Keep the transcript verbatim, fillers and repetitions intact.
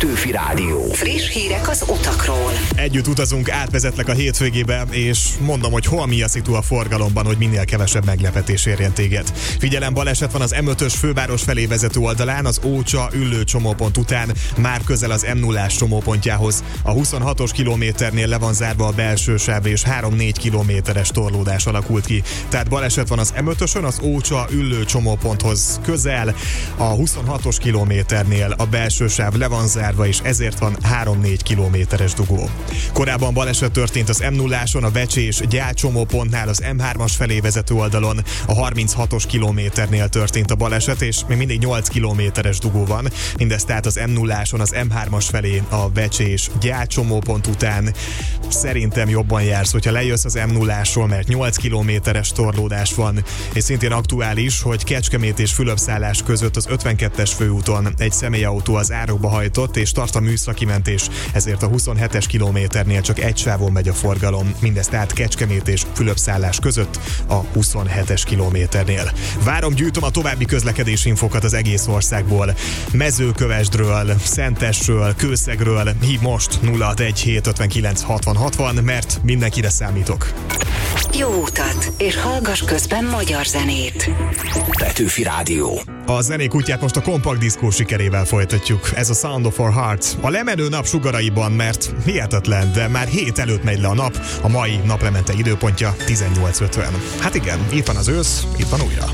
Petőfi Rádió. Friss hírek az utakról. Együtt utazunk, átvezetlek a hétvégébe, és mondom, hogy hol mi a szitu a forgalomban, hogy minél kevesebb meglepetés érjen téged. Figyelem, baleset van az em ötös főváros felé vezető oldalán, az Ócsa Üllő csomópont után, már közel az em nullás csomópontjához. A huszonhatos kilométernél le van zárva a belső sáv, és három-négy kilométeres torlódás alakult ki. Tehát baleset van az em ötösön, az Ócsa Üllő csomóponthoz közel, a huszonhatos kilométernél a belső sáv le van zárva, és ezért van három-négy kilométeres dugó. Korábban baleset történt az em nulláson, a Vecsés Gyál csomópontnál, az em hármas felé vezető oldalon, a harminchatos kilométernél történt a baleset, és még mindig nyolc kilométeres dugó van. Mindez tehát az em nulláson, az em hármas felé a Vecsés Gyál csomópont után. Szerintem jobban jársz, hogyha lejössz az em nullásról, mert nyolc kilométeres torlódás van, és szintén aktuális, hogy Kecskemét és Fülöpszállás között az ötvenkettes főúton egy személyautó az árokba hajtott, és tart a műszaki mentés, ezért a huszonhetes kilométernél csak egy sávon megy a forgalom, mindez tehát Kecskemét és Fülöpszállás között a huszonhetes kilométernél. Várom, gyűjtöm a további közlekedési infokat az egész országból. Mezőkövesdről, Szentesről, Kőszegről, hív most nulla hatvanhét ötvenkilenc hatvan hatvan, mert mindenkire számítok. Jó utat, és hallgass közben magyar zenét. Petőfi Rádió. A zenék útját most a kompakt diszkó sikerével folytatjuk. Ez a Sound of Our Heart. A lemenő nap sugaraiban, mert hihetetlen, de már hét előtt megy le a nap. A mai naplemente időpontja tizennyolc ötven. Hát igen, itt van az ősz, itt van újra.